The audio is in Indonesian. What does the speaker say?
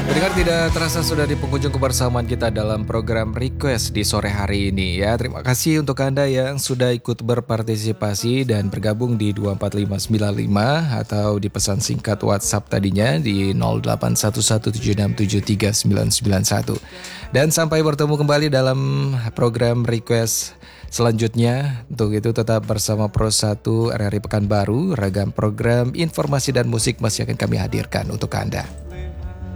Pendengar, tidak terasa sudah di penghujung kebersamaan kita dalam program Request di sore hari ini ya. Terima kasih untuk Anda yang sudah ikut berpartisipasi dan bergabung di 24595 atau di pesan singkat WhatsApp tadinya di 0811767391. Dan sampai bertemu kembali dalam program Request selanjutnya. Untuk itu tetap bersama Pro 1 RRI Pekanbaru. Ragam program, informasi dan musik masih akan kami hadirkan untuk Anda.